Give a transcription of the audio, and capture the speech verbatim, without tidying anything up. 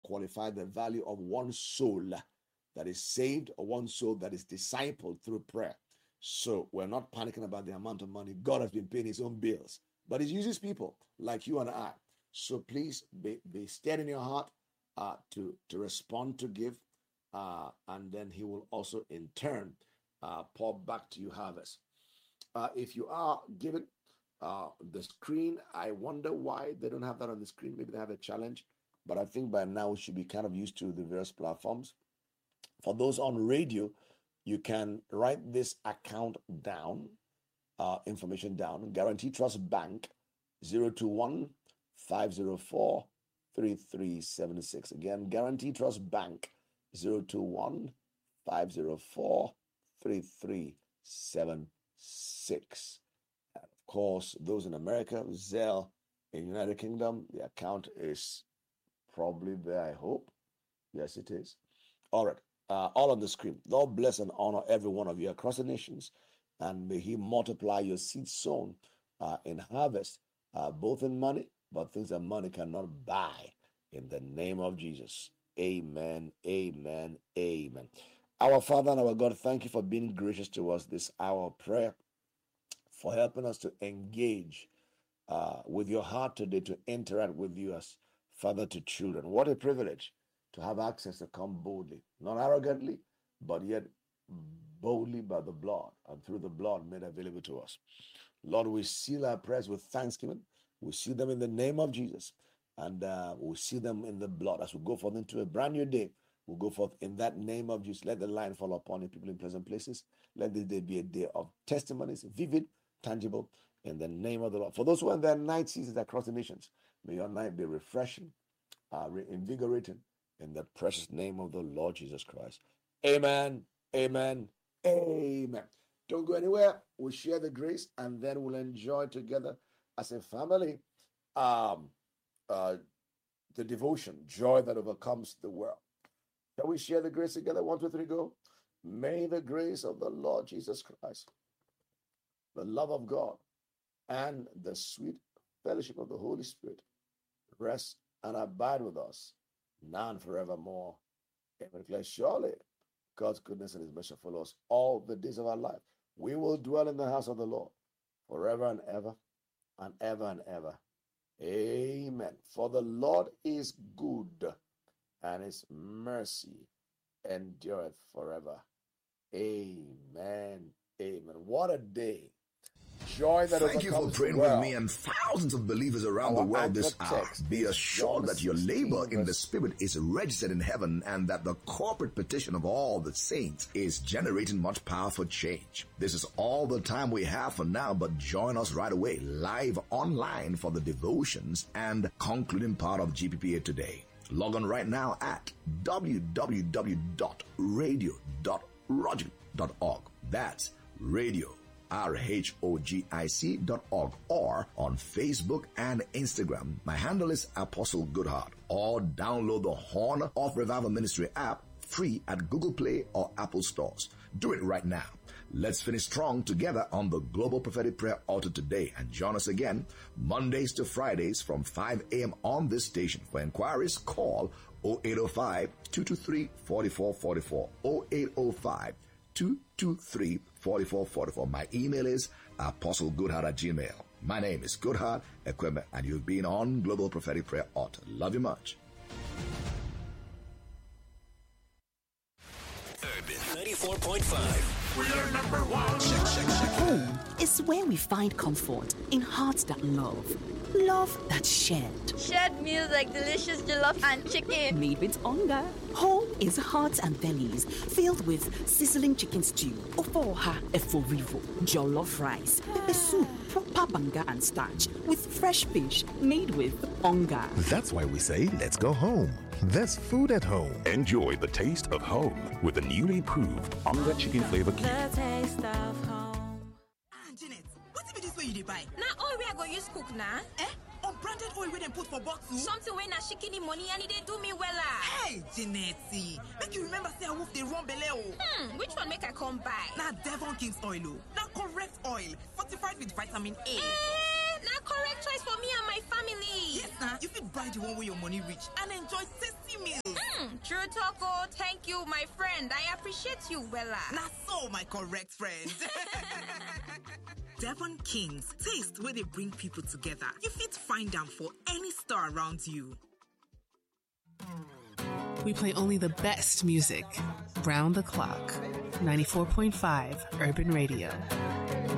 qualify the value of one soul that is saved or one soul that is discipled through prayer. So we're not panicking about the amount of money. God has been paying his own bills, but he uses people like you and I. So please be, be steady in your heart uh, to, to respond, to give, uh, and then he will also in turn uh, pour back to you harvest. Uh, if you are giving uh, the screen, I wonder why they don't have that on the screen. Maybe they have a challenge, but I think by now we should be kind of used to the various platforms. For those on radio, you can write this account down, uh, information down. Guarantee Trust Bank, zero two one, five zero four, three three seven six. Again, Guarantee Trust Bank, zero two one, five zero four, three three seven six. And of course, those in America, Zelle in United Kingdom, the account is probably there, I hope. Yes, it is. All right. Uh, all on the screen. Lord bless and honor every one of you across the nations, and may he multiply your seed sown uh, in harvest, uh, both in money, but things that money cannot buy. In the name of Jesus. Amen, amen, amen. Our Father and our God, thank you for being gracious to us this hour of prayer, for helping us to engage uh, with your heart today, to interact with you as father to children. What a privilege to have access to come boldly, not arrogantly, but yet boldly by the blood and through the blood made available to us. Lord, we seal our prayers with thanksgiving. We seal them in the name of Jesus, and uh, we seal them in the blood as we go forth into a brand new day. We'll go forth in that name of Jesus. Let the line fall upon you, people in pleasant places. Let this day be a day of testimonies, vivid, tangible, in the name of the Lord. For those who are in their night seasons across the nations, may your night be refreshing, uh, reinvigorating, in the precious name of the Lord Jesus Christ. Amen, amen, amen. Don't go anywhere. We'll share the grace and then we'll enjoy together as a family um, uh, the devotion, joy that overcomes the world. Shall we share the grace together? One, two, three, go. May the grace of the Lord Jesus Christ, the love of God, and the sweet fellowship of the Holy Spirit rest and abide with us now and forevermore. Amen. Surely God's goodness and his mercy follow us all the days of our life. We will dwell in the house of the Lord forever and ever and ever and ever. Amen. For the Lord is good, and his mercy endureth forever. Amen. Amen. What a day. Joy that Thank you for praying with me and thousands of believers around Our the world this hour. text Be is assured John that your sixteen, labor in the verse- Spirit is registered in heaven, and that the corporate petition of all the saints is generating much power for change. This is all the time we have for now, but join us right away, live online, for the devotions and concluding part of G P P A today. Log on right now at w w w dot radio dot rogic dot org. That's radio, R H O G I C dot org, or on Facebook and Instagram. My handle is Apostle Goodheart, or download the Horn of Revival Ministry app free at Google Play or Apple stores. Do it right now. Let's finish strong together on the Global Prophetic Prayer Altar today, and join us again Mondays to Fridays from five a.m. on this station. For inquiries, call oh eight oh five, two two three, four four four four, oh eight oh five, two two three, four four four four. My email is apostlegoodheart at gmail. My name is Goodheart Equipment, and you've been on Global Prophetic Prayer Altar. Love you much. Urban ninety-four point five. We're number one. Check, check, check. Home is where we find comfort in hearts that love. Love that's shared. Shared meals like delicious jollof and chicken. Made with hunger. Home is hearts and bellies filled with sizzling chicken stew, ofoha eforivo, jollof rice, pepper soup, proper banga and starch, with fresh fish made with hunger. That's why we say, let's go home. There's food at home. Enjoy the taste of home with the newly improved Onga Chicken Flavor Cube. The taste of home. Ah, Janet, what be this way you buy? Now all we are going to use cook now. Eh? Unbranded oil wey dem put for bottle? Something wey na shikini money and it dey do me wella. Hey, Janet, make you remember say I wolf dey run belle o. Hmm, which one make I come buy? Na Devon King's oil o. Na correct oil, fortified with vitamin A. Eh, na correct choice for me and my family. Yes, na. You fit buy the one wey your money reach and enjoy tasty meals. True Talko, thank you, my friend. I appreciate you, Wella. Not so, my correct friend. Devon Kings, taste where they bring people together. You fit find them for any store around you. We play only the best music. Round the clock. ninety-four point five Urban Radio.